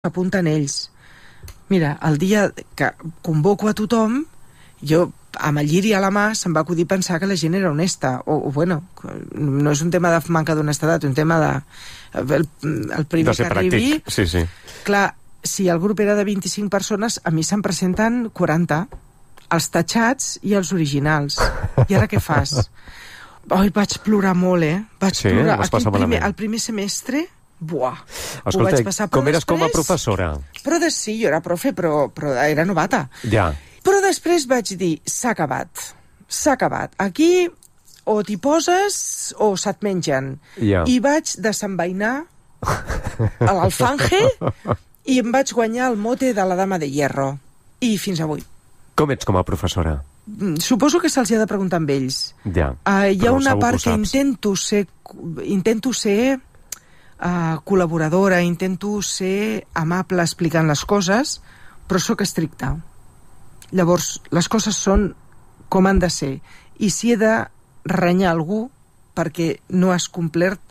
apunten ells. Mira, el dia que convoco a tothom, jo, amb el lliri a la mà, se'm va acudir pensar que la gent era honesta. O bueno, no és un tema de manca d'honestedat, un tema de... El primer que arribi... Sí, sí. Clar, si el grup era de 25 persones, a mi se'm presenten 40. Els tatxats i els originals. I ara què fas? Oi, vaig plorar molt, Vaig plorar. Vas passar malament. El primer semestre... Buah, escolta, ho vaig passar. com eres com a professora? Sí, jo era profe, però era novata. Ja. Però després vaig dir, s'ha acabat. S'ha acabat. Aquí o t'hi poses o se't mengen. Ja. I vaig desenvainar a l'alfanje i em vaig guanyar el mote de la dama de hierro. I fins avui. Com ets com a professora? Suposo que se'ls ha de preguntar amb ells. Ja, hi ha una part que intento ser col·laboradora, intento ser amable explicant les coses, però sóc estricta. Llavors, les coses són com han de ser. I si he de renyar algú perquè no has complert,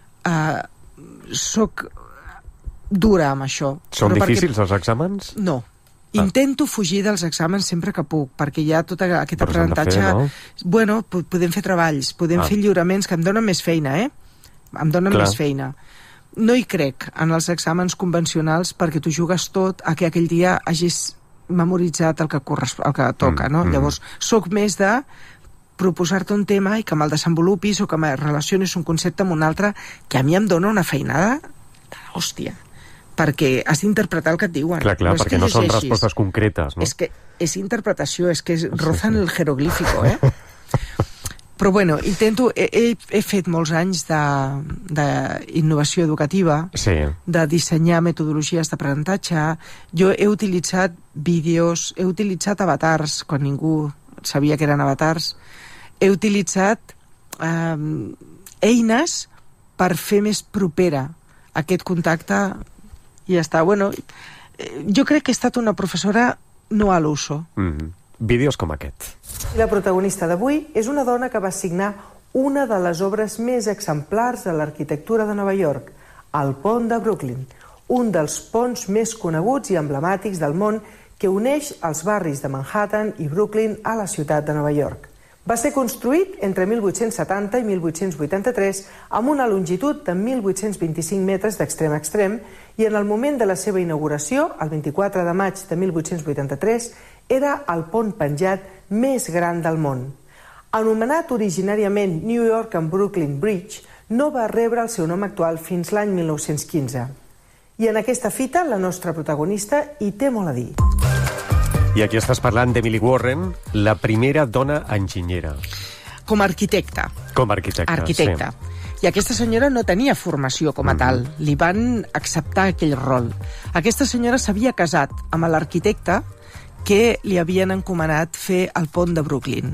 sóc dura amb això. Són difícils els exàmens? No. Intento fugir dels exàmens sempre que puc, perquè hi ha tot aquest aprenentatge... No? Bueno, podem fer treballs, podem fer lliuraments, que em donen més feina, Em donen més feina. No hi crec en els exàmens convencionals perquè tu jugues tot a que aquell dia hagis memoritzat el que toca, no? Llavors, sóc més de proposar-te un tema i que me'l desenvolupis o que me relacionis un concepte amb un altre, que a mi em dona una feinada de l'hòstia, perquè has d'interpretar el que et diuen. Clar, perquè no són respostes concretes, no? És que és interpretació, és que rozan el jeroglífico, Però bueno, intento... He fet molts anys d'innovació educativa, de dissenyar metodologies d'aprenentatge. Jo he utilitzat vídeos, he utilitzat avatars, quan ningú sabia que eren avatars. He utilitzat eines per fer més propera aquest contacte i ja està. Bueno, jo crec que he estat una professora no a l'uso. Vídeos com aquest. La protagonista d'avui és una dona que va signar una de les obres més exemplars de l'arquitectura de Nova York, el pont de Brooklyn, un dels ponts més coneguts i emblemàtics del món que uneix els barris de Manhattan i Brooklyn a la ciutat de Nova York. Va ser construït entre 1870 i 1883 amb una longitud de 1.825 metres d'extrem a extrem i en el moment de la seva inauguració, el 24 de maig de 1883, era el pont penjat més gran del món. Anomenat originàriament New York and Brooklyn Bridge, no va rebre el seu nom actual fins l'any 1915. I en aquesta fita, la nostra protagonista hi té molt a dir. I aquí estàs parlant d'Emily Warren, la primera dona enginyera. Com a arquitecta. Com a arquitecta. Sí. I aquesta senyora no tenia formació com a tal. Li van acceptar aquell rol. Aquesta senyora s'havia casat amb l'arquitecte que li havien encomanat fer el pont de Brooklyn.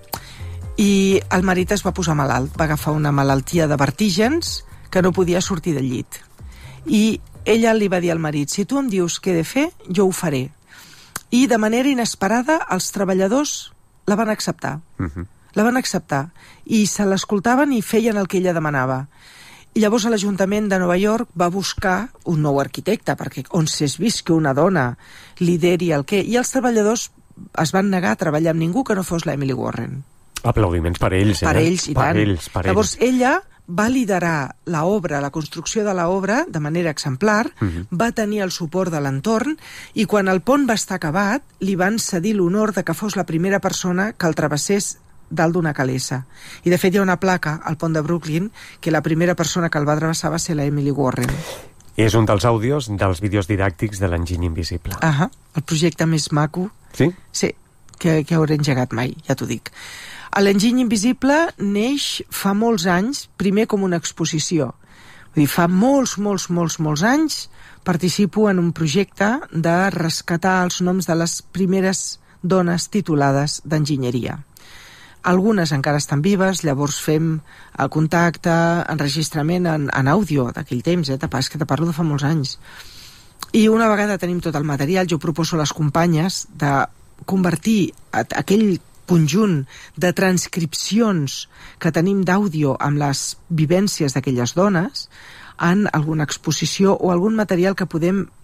I el marit es va posar malalt, va agafar una malaltia de vertígens que no podia sortir del llit. I ella li va dir al marit, si tu em dius què he de fer, jo ho faré. I de manera inesperada els treballadors la van acceptar. La van acceptar. I se l'escoltaven i feien el que ella demanava. I llavors l'Ajuntament de Nova York va buscar un nou arquitecte, perquè on s'és vist que una dona lideri el què. I els treballadors es van negar a treballar amb ningú que no fos la Emily Warren. Aplaudiments per ells, Per ells, i tant. Llavors ella va liderar l'obra, la construcció de l'obra de manera exemplar, va tenir el suport de l'entorn i quan el pont va estar acabat li van cedir l'honor de que fos la primera persona que el travessés dalt d'una calessa. I de fet hi ha una placa al pont de Brooklyn que la primera persona que el va travessar va ser la Emily Warren. És un dels àudios dels vídeos didàctics de l'Enginy Invisible. El projecte més maco que hauré engegat mai, ja t'ho dic. L'Enginy Invisible neix fa molts anys, primer com una exposició. Vull dir, fa molts anys participo en un projecte de rescatar els noms de les primeres dones titulades d'enginyeria. Algunes encara estan vives, llavors fem el contacte, enregistrament en àudio d'aquell temps, és que te parlo de fa molts anys. I una vegada tenim tot el material, jo proposo a les companyes de convertir aquell conjunt de transcripcions que tenim d'àudio amb les vivències d'aquelles dones en alguna exposició o algun material que podem